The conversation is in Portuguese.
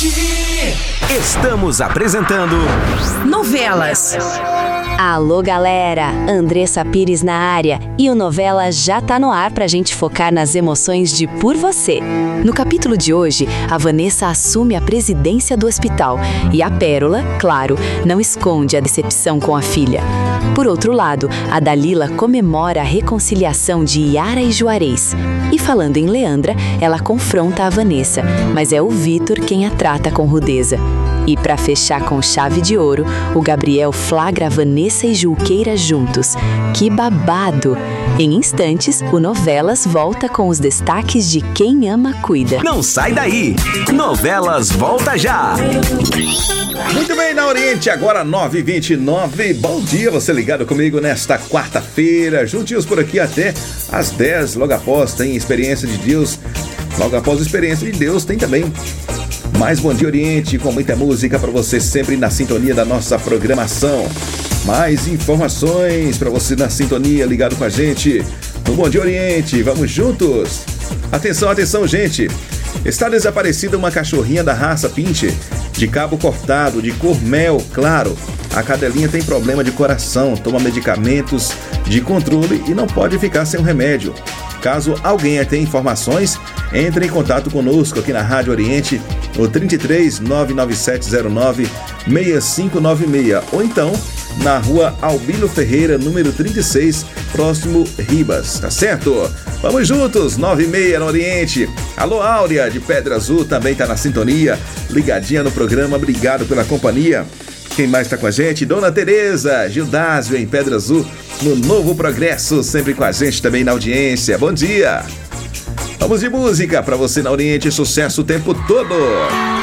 Estamos apresentando Novelas. Alô, galera! Andressa Pires na área e o Novela já tá no ar pra gente focar nas emoções de Por Você. No capítulo de hoje, a Vanessa assume a presidência do hospital e a Pérola, claro, não esconde a decepção com a filha. Por outro lado, a Dalila comemora a reconciliação de Yara e Juarez. E falando em Leandra, ela confronta a Vanessa, mas é o Vitor quem a trata com rudeza. E para fechar com chave de ouro, o Gabriel flagra Vanessa e Julqueira juntos. Que babado! Em instantes, o Novelas volta com os destaques de Quem Ama Cuida. Não sai daí! Novelas volta já! Muito bem, na Oriente, agora 9h29. Bom dia, você ligado comigo nesta quarta-feira. Juntinhos por aqui até às 10, logo após tem Experiência de Deus. Logo após a Experiência de Deus tem também mais Bom Dia Oriente, com muita música para você sempre na sintonia da nossa programação. Mais informações para você na sintonia, ligado com a gente no Bom Dia Oriente. Vamos juntos! Atenção, atenção, gente! Está desaparecida uma cachorrinha da raça Pinscher, de cabo cortado, de cor mel claro. A cadelinha tem problema de coração, toma medicamentos de controle e não pode ficar sem o remédio. Caso alguém tenha informações, entre em contato conosco aqui na Rádio Oriente, no 33 99709 6596, ou então na rua Albino Ferreira, número 36, próximo Ribas, tá certo? Vamos juntos, 9h30 no Oriente. Alô, Áurea, de Pedra Azul, também tá na sintonia, ligadinha no programa, obrigado pela companhia. Quem mais tá com a gente? Dona Tereza, Gildásio, em Pedra Azul, no Novo Progresso, sempre com a gente também na audiência. Bom dia! Vamos de música pra você na Oriente, sucesso o tempo todo!